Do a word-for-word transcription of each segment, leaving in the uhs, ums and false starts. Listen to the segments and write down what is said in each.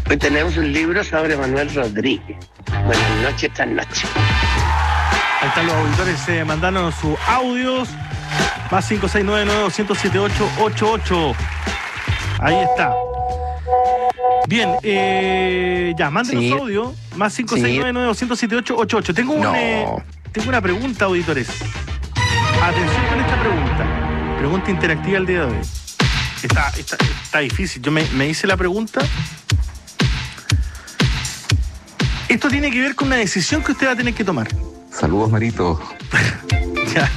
Hoy tenemos un libro sobre Manuel Rodríguez. Buenas noches, esta noche. Ahí están los auditores eh, mandándonos sus audios. Más cinco seis nueve nueve dos cero siete ocho ocho ocho. Ahí está. Bien, eh, ya, mándenos Sí. audio. Más cinco seis nueve nueve dos cero siete ocho ocho ocho. Tengo, un, No. eh, tengo una pregunta, auditores. Atención con esta pregunta. Pregunta interactiva el día de hoy. Está, está, está difícil. Yo me, me hice la pregunta. Esto tiene que ver con una decisión que usted va a tener que tomar. Saludos, Marito. Ya.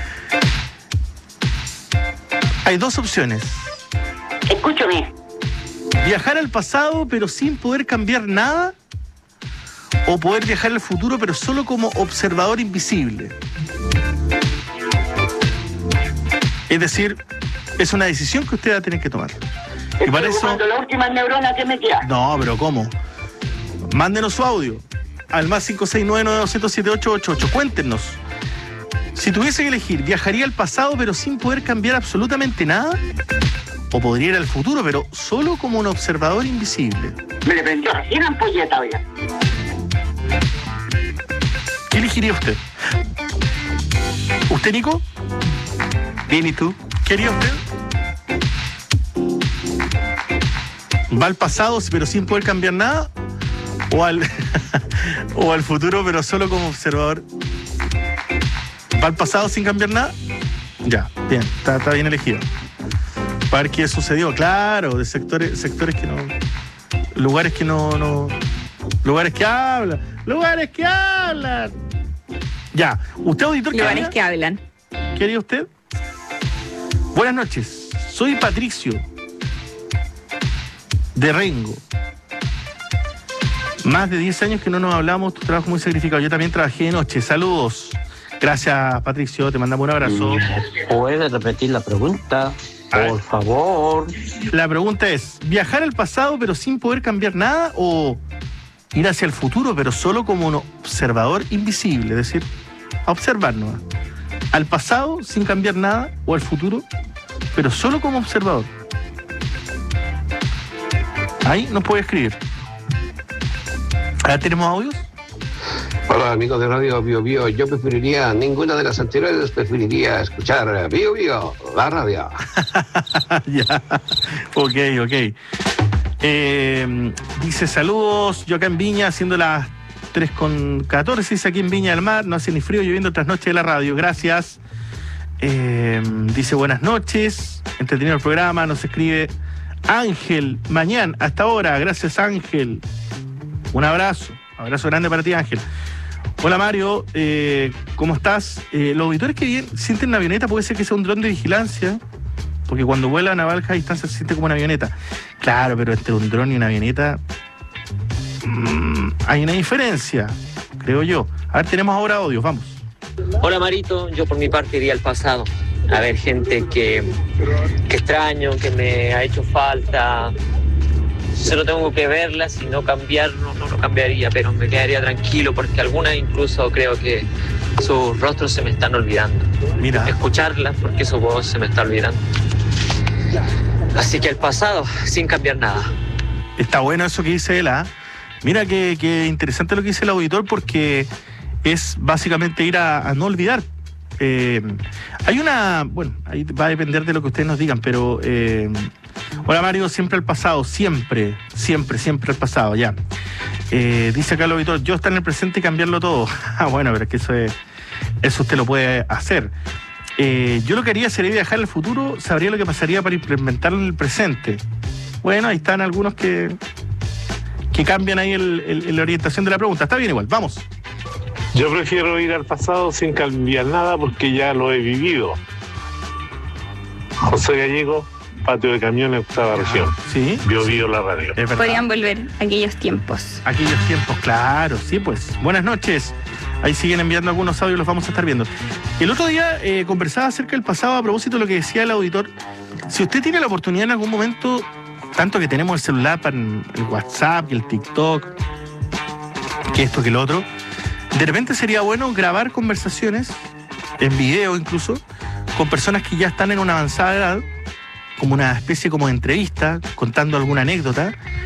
Hay dos opciones. Escúchame. Viajar al pasado pero sin poder cambiar nada, o poder viajar al futuro pero solo como observador invisible. Es decir, es una decisión que usted va a tener que tomar. Y Estoy para eso... ocupando la última neurona que me queda. No, pero ¿cómo? Mándenos su audio al más cinco seis nueve nueve dos cero siete ocho ocho ocho. Cuéntenos. Si tuviese que elegir, ¿viajaría al pasado pero sin poder cambiar absolutamente nada? ¿O podría ir al futuro pero solo como un observador invisible? Me le prendió recién ampolleta, oiga. ¿Qué elegiría usted? ¿Usted, Nico? Bien, ¿y tú? ¿Qué haría usted? ¿Va al pasado pero sin poder cambiar nada? ¿O al, o al futuro pero solo como observador? ¿Va al pasado sin cambiar nada? Ya, bien, está, está bien elegido. Para ver qué sucedió, claro, de sectores, sectores que no... Lugares que no, no... Lugares que hablan, lugares que hablan. Ya, ¿usted auditor qué Lugares haría? que hablan. ¿Qué haría usted? Buenas noches, soy Patricio de Rengo. Más de diez años que no nos hablamos, tu trabajo muy sacrificado. Yo también trabajé de noche. Saludos. Gracias, Patricio, te mandamos un abrazo. ¿Puede repetir la pregunta? A ver. Por favor. La pregunta es, ¿viajar al pasado pero sin poder cambiar nada, o ir hacia el futuro pero solo como un observador invisible? Es decir, a observarnos. ¿Al pasado sin cambiar nada, o al futuro pero solo como observador? Ahí nos puede escribir. ¿Ahora tenemos audios? Hola, amigos de Radio Bio Bio. Yo preferiría ninguna de las anteriores, preferiría escuchar Bio Bio, la radio. Ya, ok, ok. Eh, dice saludos, yo acá en Viña, siendo las tres con catorce, dice aquí en Viña del Mar, no hace ni frío, lloviendo tras noche de la radio, gracias. Eh, dice buenas noches, entretenido el programa, nos escribe Ángel, mañana, hasta ahora, gracias Ángel. Un abrazo, abrazo grande para ti, Ángel. Hola Mario, eh, ¿cómo estás? Eh, los auditores que bien, sienten una avioneta, puede ser que sea un dron de vigilancia, porque cuando vuelan a baja distancia se siente como una avioneta. Claro, pero entre un dron y una avioneta mmm, hay una diferencia, creo yo. A ver, tenemos ahora audios, vamos. Hola Marito, yo por mi parte iría al pasado. A ver, gente que, que extraño, que me ha hecho falta. Solo tengo que verlas y no cambiar, no, no lo cambiaría, pero me quedaría tranquilo porque algunas incluso creo que sus rostros se me están olvidando. Mira. Escucharlas porque su voz se me está olvidando. Así que el pasado, sin cambiar nada. Está bueno eso que dice él, ¿ah? Mira que, que interesante lo que dice el auditor, porque es básicamente ir a, a no olvidar. Eh, hay una... Bueno, ahí va a depender de lo que ustedes nos digan, pero... Eh, hola Mario, siempre al pasado, siempre, siempre, siempre al pasado, ya. Eh, dice acá el auditor, yo estar en el presente y cambiarlo todo. Ah, bueno, pero es que eso es, eso usted lo puede hacer. Eh, yo lo que haría sería viajar al futuro, sabría lo que pasaría para implementarlo en el presente. Bueno, ahí están algunos que, que cambian ahí el, el, la orientación de la pregunta. Está bien igual, vamos. Yo prefiero ir al pasado sin cambiar nada porque ya lo he vivido. José Gallego, Patio de Camiones, octava región. Sí. Bio Bio, la radio. Podrían volver aquellos tiempos. Aquellos tiempos, claro, sí, pues. Buenas noches. Ahí siguen enviando algunos audios, los vamos a estar viendo. El otro día eh, conversaba acerca del pasado a propósito de lo que decía el auditor. Si usted tiene la oportunidad en algún momento, tanto que tenemos el celular para el WhatsApp y el TikTok, que esto que lo otro, de repente sería bueno grabar conversaciones, en video incluso, con personas que ya están en una avanzada edad, como una especie como de entrevista, contando alguna anécdota,